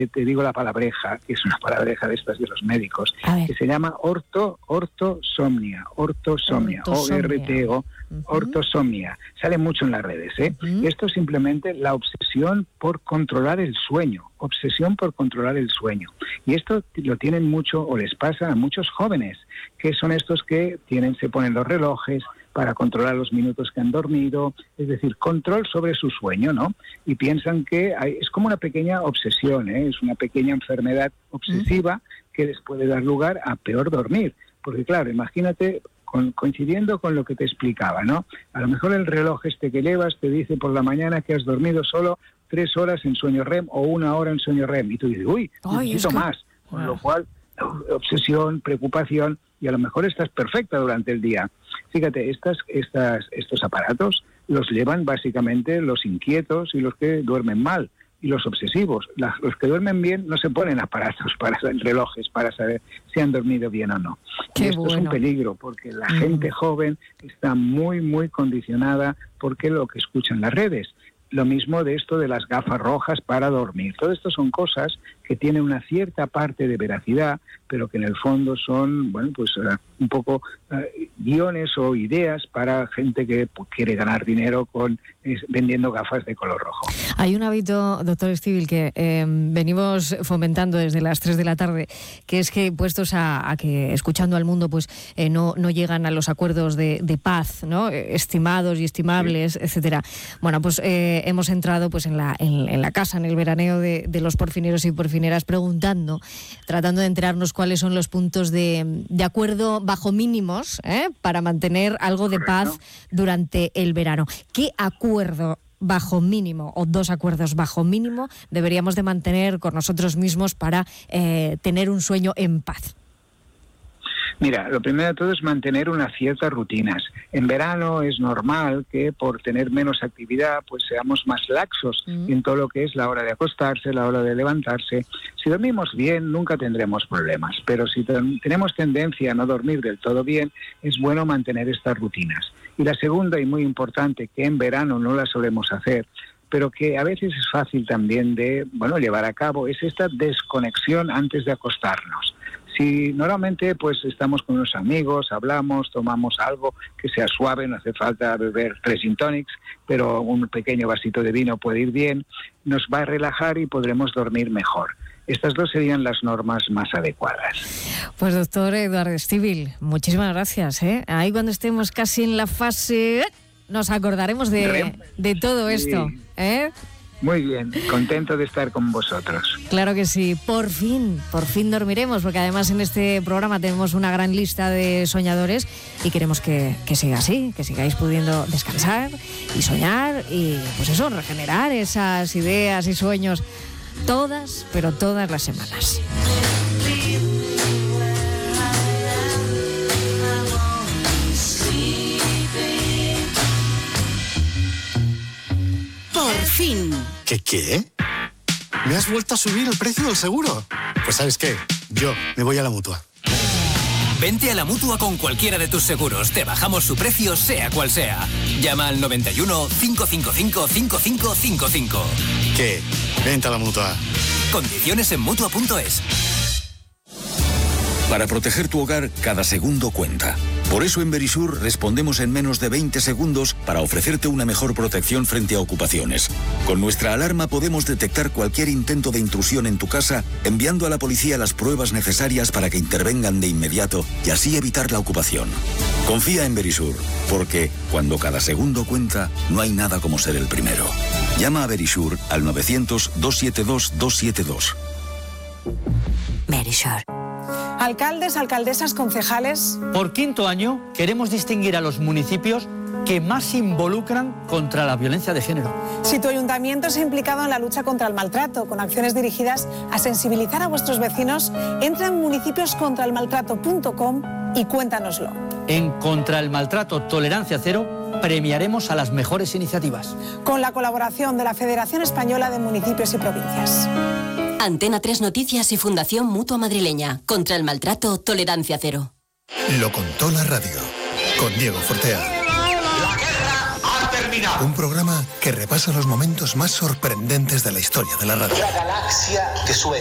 te digo la palabreja, que es una palabreja de estas de los médicos, que se llama ortosomnia, O-R-T-O, ortosomnia. Sale mucho en las redes, ¿eh? Esto es simplemente la obsesión por controlar el sueño, Y esto lo tienen mucho, o les pasa a muchos jóvenes, que son estos que se ponen los relojes para controlar los minutos que han dormido, es decir, control sobre su sueño, ¿no? Y piensan que es como una pequeña obsesión, ¿eh? Es una pequeña enfermedad obsesiva que les puede dar lugar a peor dormir. Porque claro, imagínate, coincidiendo con lo que te explicaba, ¿no? A lo mejor el reloj que llevas te dice por la mañana que has dormido solo 3 horas en sueño REM o 1 hora en sueño REM. Y tú dices, necesito más. Con lo cual, obsesión, preocupación, y a lo mejor estás perfecta durante el día. Fíjate, estos aparatos los llevan básicamente los inquietos y los que duermen mal, y los obsesivos. Los que duermen bien no se ponen aparatos, relojes, para saber si han dormido bien o no. Y esto es un peligro, porque la gente joven está muy, muy condicionada porque lo que escucha en las redes. Lo mismo de esto de las gafas rojas para dormir. Todo esto son cosas que tienen una cierta parte de veracidad, pero que en el fondo son, un poco guiones o ideas para gente que quiere ganar dinero vendiendo gafas de color rojo. Hay un hábito, doctor Estíbil, que venimos fomentando desde las 3 de la tarde, que es que puestos a que, escuchando al mundo, no llegan a los acuerdos de paz, ¿no? Estimados y estimables, etcétera. Bueno, hemos entrado en la casa, en el veraneo de los porfineros y porfineras, tratando de enterarnos cuáles son los puntos de acuerdo bajo mínimos, para mantener algo de paz durante el verano. ¿Qué acuerdo bajo mínimo o 2 acuerdos bajo mínimo deberíamos de mantener con nosotros mismos para tener un sueño en paz? Mira, lo primero de todo es mantener unas ciertas rutinas. En verano es normal que por tener menos actividad seamos más laxos en todo lo que es la hora de acostarse, la hora de levantarse. Si dormimos bien, nunca tendremos problemas, pero si tenemos tendencia a no dormir del todo bien, es bueno mantener estas rutinas. Y la segunda, y muy importante, que en verano no la solemos hacer, pero que a veces es fácil también de llevar a cabo, es esta desconexión antes de acostarnos. Si normalmente estamos con unos amigos, hablamos, tomamos algo que sea suave, no hace falta beber 3 gin tonics, pero un pequeño vasito de vino puede ir bien, nos va a relajar y podremos dormir mejor. Estas 2 serían las normas más adecuadas. Pues doctor Eduardo Estíbil, muchísimas gracias. Ahí cuando estemos casi en la fase, nos acordaremos de todo esto. Muy bien, contento de estar con vosotros. Claro que sí, por fin dormiremos, porque además en este programa tenemos una gran lista de soñadores y queremos que siga así, que sigáis pudiendo descansar y soñar y regenerar esas ideas y sueños todas las semanas. Por fin. ¿Qué? ¿Me has vuelto a subir el precio del seguro? Pues ¿sabes qué? Yo me voy a la Mutua. Vente a la Mutua con cualquiera de tus seguros. Te bajamos su precio, sea cual sea. Llama al 91 555 5555. ¿Qué? Vente a la Mutua. Condiciones en Mutua.es. Para proteger tu hogar, cada segundo cuenta. Por eso en Verisur respondemos en menos de 20 segundos para ofrecerte una mejor protección frente a ocupaciones. Con nuestra alarma podemos detectar cualquier intento de intrusión en tu casa, enviando a la policía las pruebas necesarias para que intervengan de inmediato y así evitar la ocupación. Confía en Verisur, porque cuando cada segundo cuenta, no hay nada como ser el primero. Llama a Verisur al 900-272-272. Verisur. Alcaldes, alcaldesas, concejales. Por 5º año queremos distinguir a los municipios que más se involucran contra la violencia de género. Si tu ayuntamiento se ha implicado en la lucha contra el maltrato, con acciones dirigidas a sensibilizar a vuestros vecinos, entra en municipioscontraelmaltrato.com y cuéntanoslo. En Contra el Maltrato Tolerancia Cero premiaremos a las mejores iniciativas. Con la colaboración de la Federación Española de Municipios y Provincias. Antena 3 Noticias y Fundación Mutua Madrileña. Contra el maltrato, tolerancia cero. Lo contó la radio. Con Diego Fortea. La guerra ha terminado. Un programa que repasa los momentos más sorprendentes de la historia de la radio. La galaxia de Suecia.